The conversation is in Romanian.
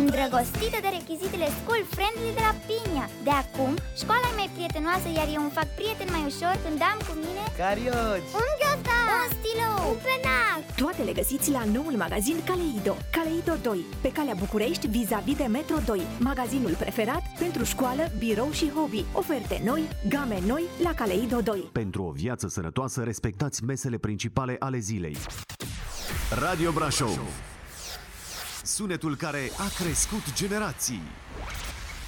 Îndrăgostită de rechizitele school-friendly de la Piña. De acum, școala e mai prietenoasă, iar eu îmi fac prieten mai ușor când am cu mine carioci, un ghiozdan, un stilou, un penac. Toate le găsiți la noul magazin Kaleido. Kaleido 2, pe calea București, vis-a-vis de Metro 2. Magazinul preferat pentru școală, birou și hobby. Oferte noi, game noi la Kaleido 2. Pentru o viață sănătoasă, respectați mesele principale ale zilei. Radio Brașov. Sunetul care a crescut generații.